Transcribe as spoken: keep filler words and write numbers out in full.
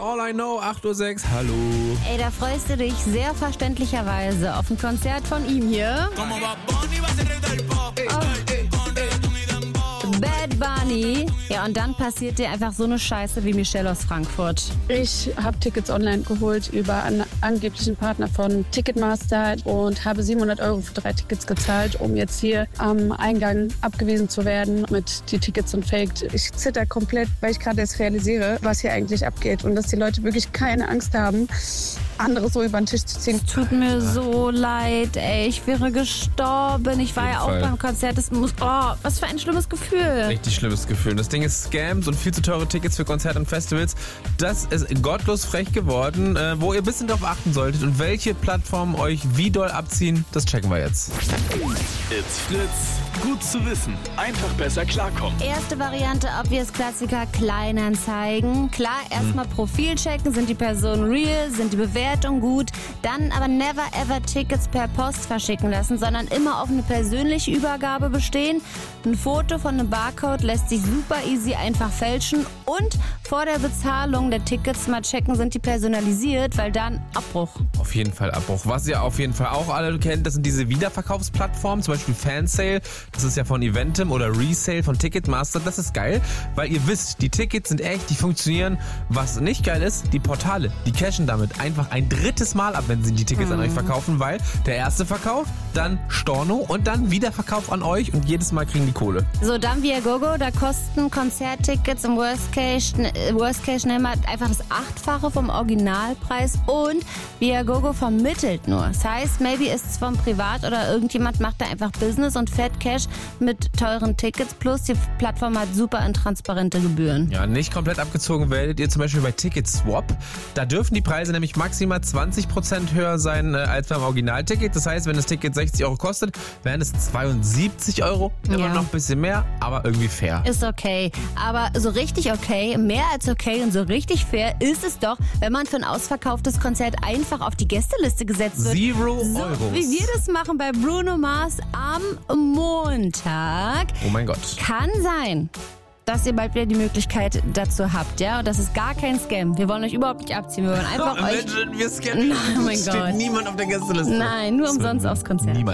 All I Know, acht Uhr sechs, hallo. Ey, da freust du dich sehr verständlicherweise auf ein Konzert von ihm hier. Oh. Bad Bunny. Ja, und dann passiert dir einfach so eine Scheiße wie Michelle aus Frankfurt. Ich habe Tickets online geholt über einen angeblichen Partner von Ticketmaster und habe siebenhundert Euro für drei Tickets gezahlt, um jetzt hier am Eingang abgewiesen zu werden mit die Tickets sind faked. Ich zitter komplett, weil ich gerade erst realisiere, was hier eigentlich abgeht und dass die Leute wirklich keine Angst haben, andere so über den Tisch zu ziehen. Es tut mir so leid, ey. Ich wäre gestorben. Ich war ja auch Fall. beim Konzert. Das muss, oh, was für ein schlimmes Gefühl. Richtig schlimmes Gefühl. Das Ding ist Scams und viel zu teure Tickets für Konzerte und Festivals. Das ist gottlos frech geworden, äh, wo ihr ein bisschen drauf achten solltet. Und welche Plattformen euch wie doll abziehen, das checken wir jetzt. It's Fritz. Gut zu wissen. Einfach besser klarkommen. Erste Variante, Obvious Klassiker, Kleinanzeigen. Klar, erstmal Profil checken, sind die Personen real, sind die Bewertungen gut. Dann aber never ever Tickets per Post verschicken lassen, sondern immer auf eine persönliche Übergabe bestehen. Ein Foto von einem Barcode lässt sich super easy einfach fälschen. Und vor der Bezahlung der Tickets mal checken, sind die personalisiert, weil dann Abbruch. Auf jeden Fall Abbruch. Was ihr auf jeden Fall auch alle kennt, das sind diese Wiederverkaufsplattformen, zum Beispiel Fansale. Das ist ja von Eventim oder Resale von Ticketmaster. Das ist geil, weil ihr wisst, die Tickets sind echt, die funktionieren. Was nicht geil ist, die Portale, die cashen damit einfach ein drittes Mal ab, wenn sie die Tickets mhm. an euch verkaufen, weil der erste Verkauf, dann Storno und dann Wiederverkauf an euch und jedes Mal kriegen die Kohle. So, dann Viagogo, da kosten Konzerttickets im Worst Case, Worst Case schnell mal einfach das Achtfache vom Originalpreis und Viagogo vermittelt nur. Das heißt, maybe ist es vom Privat oder irgendjemand macht da einfach Business und fährt Cash mit teuren Tickets, plus die Plattform hat super intransparente Gebühren. Ja, nicht komplett abgezogen werdet ihr zum Beispiel bei Ticketswap. Da dürfen die Preise nämlich maximal zwanzig Prozent höher sein äh, als beim Originalticket. Das heißt, wenn das Ticket sechzig Euro kostet, wären es zweiundsiebzig Euro. Immer Ja. noch ein bisschen mehr, aber irgendwie fair. Ist okay, aber so richtig okay, mehr als okay und so richtig fair ist es doch, wenn man für ein ausverkauftes Konzert einfach auf die Gästeliste gesetzt wird. Zero So Euros. wie wir das machen bei Bruno Mars am Montag. Oh mein Gott. Kann sein, dass ihr bald wieder die Möglichkeit dazu habt, ja? Und das ist gar kein Scam. Wir wollen euch überhaupt nicht abziehen. Wir wollen einfach euch... Imagine, wir scannen. Oh mein Steht Gott. niemand auf der Gästeliste. Nein, nur Das umsonst wird aufs Konzert. Niemand.